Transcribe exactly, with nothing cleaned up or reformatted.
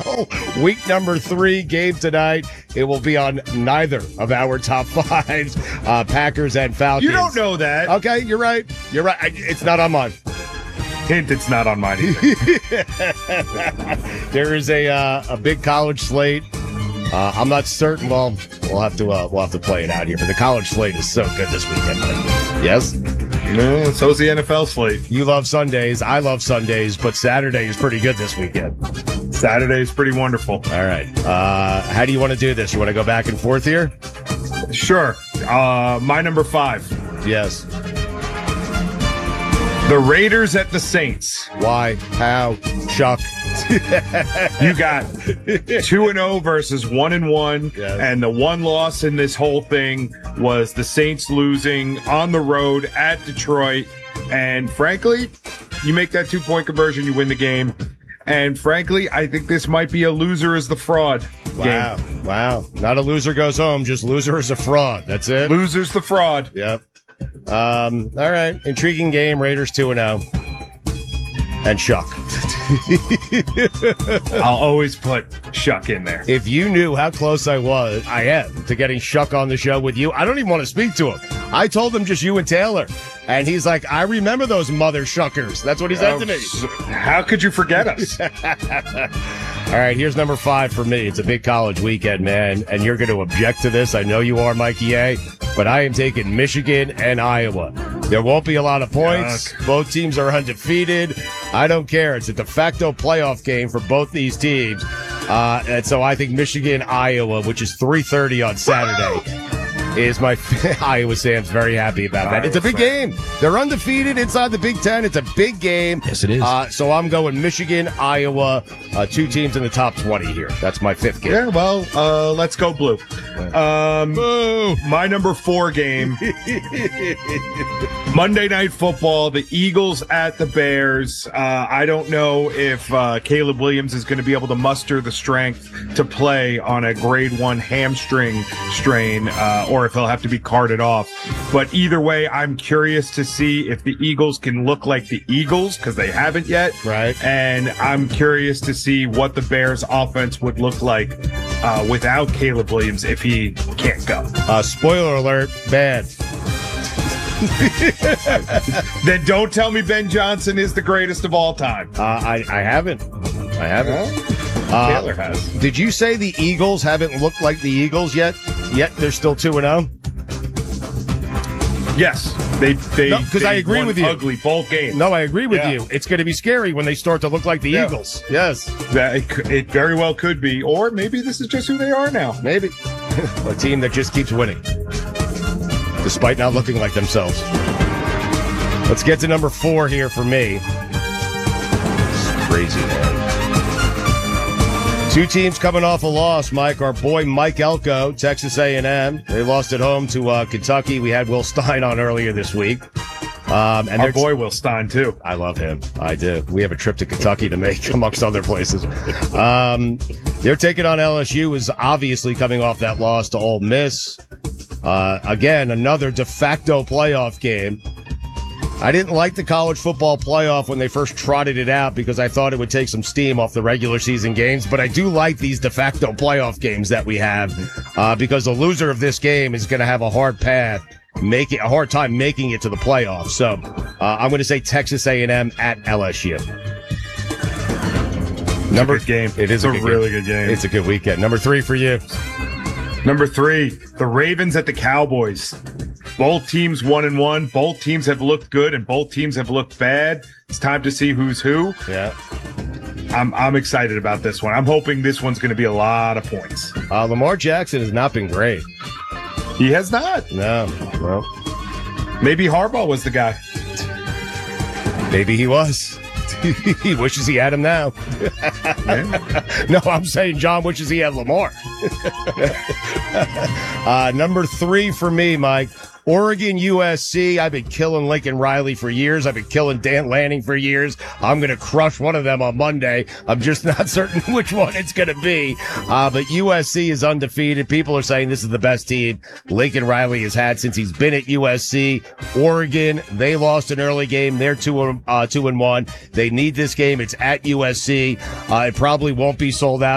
Week number three game tonight. It will be on neither of our top fives, uh, Packers and Falcons. You don't know that. Okay, you're right. You're right. I, it's not on mine. Hint, it's not on mine either. There is a uh, a big college slate. Uh, I'm not certain. Well, we'll have to uh, we'll have to play it out here. But the college slate is so good this weekend. Yes. No, so's the N F L slate. You love Sundays. I love Sundays, but Saturday is pretty good this weekend. Saturday is pretty wonderful. All right. Uh, how do you want to do this? You want to go back and forth here? Sure. Uh, my number five. Yes. The Raiders at the Saints. Why? How? Chuck. You got two and zero versus one and one, Yes. and the one loss in this whole thing was the Saints losing on the road at Detroit. And frankly, you make that two point conversion, you win the game. And frankly, I think this might be a loser is the fraud Wow. game. Wow. Not a loser goes home, just loser is a fraud. That's it. Losers the fraud. Yep. Um, all right. Intriguing game. Raiders two and oh. And Chuck. I'll always put Shuck in there. If you knew how close I was, I am, to getting Shuck on the show with you, I don't even want to speak to him. I told him just you and Taylor. And he's like, I remember those mother shuckers. That's what he said Oh, to me. How could you forget us? All right, here's number five for me. It's a big college weekend, man. And you're going to object to this. I know you are, Mikey A. But I am taking Michigan and Iowa. There won't be a lot of points. Yuck. Both teams are undefeated. I don't care. It's a de facto playoff game for both these teams. Uh, and so I think Michigan, Iowa, which is three thirty on Saturday, is my Iowa Sam's very happy about that. It's a big game. They're undefeated inside the Big Ten. It's a big game. Yes, it is. Uh, so I'm going Michigan, Iowa, uh, two teams in the top twenty here. That's my fifth game. Yeah, well, uh, let's go blue. Um, my number four game, Monday Night Football, the Eagles at the Bears. Uh, I don't know if uh, Caleb Williams is going to be able to muster the strength to play on a grade one hamstring strain, uh, or if he'll have to be carted off. But either way, I'm curious to see if the Eagles can look like the Eagles, because they haven't yet. Right. And I'm curious to see what the Bears offense would look like uh, without Caleb Williams if he can't go. Uh, spoiler alert, bad. Then don't tell me Ben Johnson is the greatest of all time. Uh, I, I haven't. I haven't. Uh, Taylor has. Did you say the Eagles haven't looked like the Eagles yet? Yet they're still two and oh? Yes, they they No, 'cause they I agree won with you. Ugly both games. No, I agree with Yeah. you. It's going to be scary when they start to look like the Yeah. Eagles. Yes, That it, c- it very well could be, or maybe this is just who they are now. maybe. A team that just keeps winning, despite not looking like themselves. Let's get to number four here for me. It's crazy, man. Two teams coming off a loss, Mike. Our boy Mike Elko, Texas A and M. They lost at home to uh, Kentucky. We had Will Stein on earlier this week. Um, and Our they're- boy Will Stein too. I love him. I do. We have a trip to Kentucky to make, amongst other places. Um, they're taking on L S U, is obviously coming off that loss to Ole Miss. Uh, again, another de facto playoff game. I didn't like the college football playoff when they first trotted it out because I thought it would take some steam off the regular season games, but I do like these de facto playoff games that we have uh, because the loser of this game is going to have a hard path, making a hard time making it to the playoffs. So uh, I'm going to say Texas A and M at L S U. Number Good game. It is It's a good really game. good game. It's a good weekend. Number three for you. Number three, the Ravens at the Cowboys. Both teams one and one. Both teams have looked good and both teams have looked bad. It's time to see who's who. Yeah. I'm I'm excited about this one. I'm hoping this one's going to be a lot of points. Uh, Lamar Jackson has not been great. He has not. No. Well, Maybe Harbaugh was the guy. maybe he was. He wishes he had him now. No, I'm saying John wishes he had Lamar. uh, number three for me, Mike. Oregon, U S C. I've been killing Lincoln Riley for years. I've been killing Dan Lanning for years. I'm going to crush one of them on Monday. I'm just not certain which one it's going to be. Uh, but U S C is undefeated. People are saying this is the best team Lincoln Riley has had since he's been at U S C. Oregon, they lost an early game. They're two, uh, two and one. They need this game. It's at U S C. Uh, it probably won't be sold out.